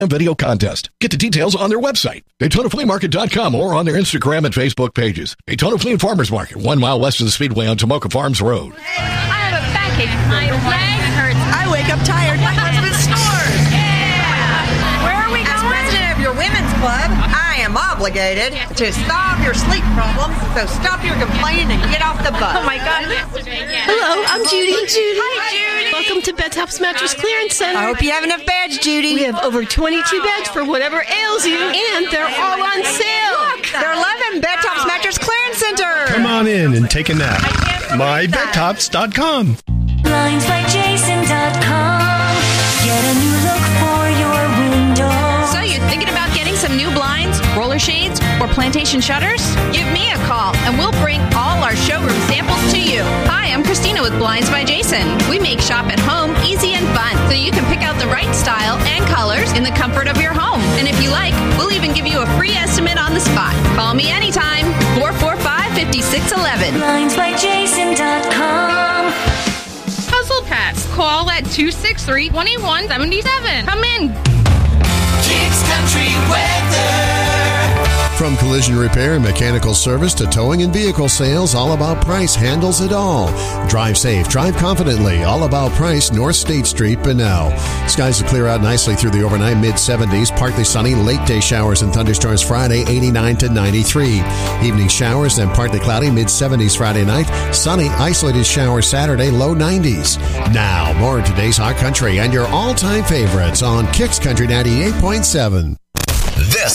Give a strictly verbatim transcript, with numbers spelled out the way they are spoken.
and video contest. Get the details on their website, Daytona Flea Market dot com, or on their Instagram and Facebook pages. Daytona Flea and Farmers Market, one mile west of the Speedway on Tomoka Farms Road. I have a backache. My leg hurts. I wake up tired. My husband snores. Yeah. Where are we going? As president of your women's club, I am obligated to solve your sleep problems. So stop your complaining and get off the bus. Oh my God. Hello, I'm Judy. Judy. Hi, Judy. Welcome to Bed Tops Mattress Clearance Center. I hope you have enough beds, Judy. We have over twenty-two beds for whatever ails you, and they're all on sale. Look, they're eleven Bed Tops Mattress Clearance Center. Come on in and take a nap. my bed tops dot com. blinds by jason dot com. Get a new look for your window. So you're thinking about getting some new blinds, roller shades, or plantation shutters? Give me a call, and we'll bring all our showroom samples to you. Hi, I'm Christina with Blinds by Jason. We make shop at home easy and fun, so you can pick out the right style and colors in the comfort of your home. And if you like, we'll even give you a free estimate on the spot. Call me anytime, four four five, five six one one. blinds by jason dot com. Puzzle Pets. Call at two six three, two one seven seven. Come in. Kicks Country Weather. From collision repair and mechanical service to towing and vehicle sales, All About Price handles it all. Drive safe, drive confidently. All About Price, North State Street, Bunnell. Skies will clear out nicely through the overnight, mid seventies. Partly sunny, late day showers and thunderstorms Friday, eighty-nine to ninety-three. Evening showers, then partly cloudy, mid seventies Friday night. Sunny, isolated showers Saturday, low nineties. Now, more of today's Hot Country and your all-time favorites on Kicks Country ninety-eight point seven.